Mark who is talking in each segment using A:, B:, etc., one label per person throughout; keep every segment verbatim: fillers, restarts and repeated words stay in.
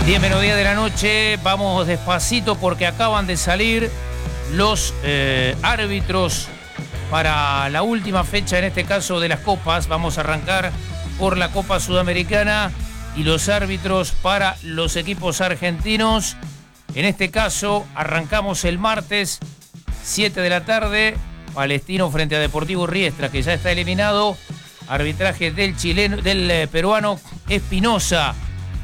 A: diez menos diez de la noche, vamos despacito porque acaban de salir los eh, árbitros para la última fecha, en este caso de las copas. Vamos a arrancar por la Copa Sudamericana y los árbitros para los equipos argentinos. En este caso arrancamos el martes, siete de la tarde, Palestino frente a Deportivo Riestra, que ya está eliminado. Arbitraje del chileno, del eh, peruano Espinosa.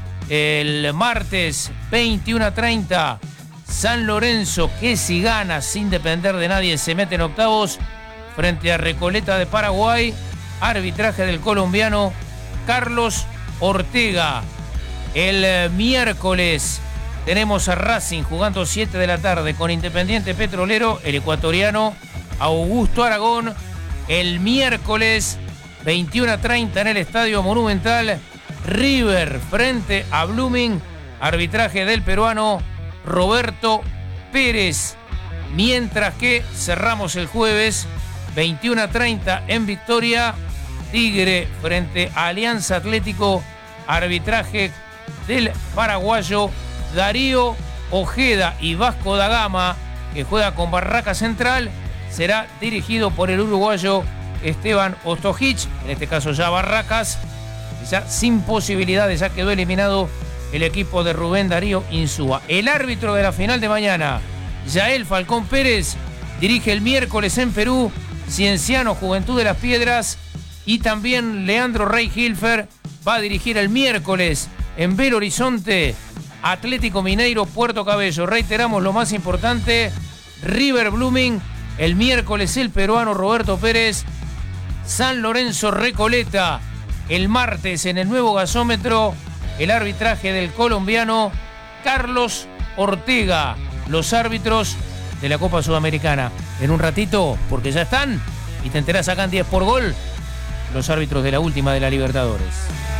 A: El martes veintiuno a treinta, San Lorenzo, que si gana sin depender de nadie se mete en octavos frente a Recoleta de Paraguay. Arbitraje del colombiano Carlos Ortega. El eh, miércoles tenemos a Racing jugando siete de la tarde con Independiente Petrolero, el ecuatoriano Augusto Aragón. El miércoles veintiuno a treinta en el Estadio Monumental, River frente a Blooming, arbitraje del peruano Roberto Pérez. Mientras que cerramos el jueves, veintiuno a treinta en Victoria, Tigre frente a Alianza Atlético, arbitraje del paraguayo Darío Ojeda, y Vasco da Gama, que juega con Barraca Central, será dirigido por el uruguayo Esteban Ostojic, en este caso ya Barracas, ya sin posibilidades, ya quedó eliminado el equipo de Rubén Darío Insúa. El árbitro de la final de mañana, Yael Falcón Pérez, dirige el miércoles en Perú Cienciano Juventud de las Piedras, y también Leandro Rey Hilfer va a dirigir el miércoles en Belo Horizonte Atlético Mineiro Puerto Cabello. Reiteramos lo más importante: River Blooming, el miércoles el peruano Roberto Pérez. San Lorenzo Recoleta el martes en el nuevo gasómetro, el arbitraje del colombiano Carlos Ortega. Los árbitros de la Copa Sudamericana. En un ratito, porque ya están, y te enterás acá en diez por Gol, los árbitros de la última de la Libertadores.